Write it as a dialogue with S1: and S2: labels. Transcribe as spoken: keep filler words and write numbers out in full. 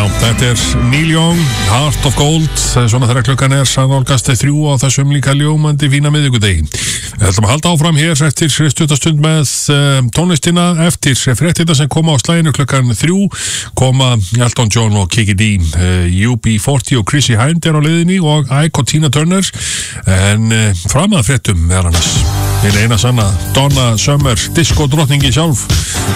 S1: þetta er Neil Young, Heart of Gold, svona þegar klukkan er sanngálgast þrjú á þessum líka ljómandi fína miðvikudegi. Við ætlum að halda áfram hér eftir stuttastund með uh, tónlistina, eftir fréttina sem koma á slæginu klukkan þrjú, koma Elton John og Kiki D, uh, U B forty og Chrissy Hind er á leiðinni og Ike og Tina Turner, en uh, fram að fréttum er annars. Til eina sanna Donna Summer, disco drottningi sjálf,